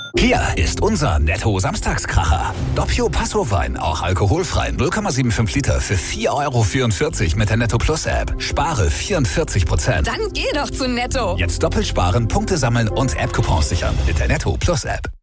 Hier ist unser Netto-Samstagskracher. Doppio Passo-Wein, auch alkoholfrei, 0,75 Liter für 4,44 € mit der Netto Plus App. Spare 44%. Dann geh doch zu Netto. Jetzt doppelt sparen, Punkte sammeln und App-Coupons sichern mit der Netto Plus App.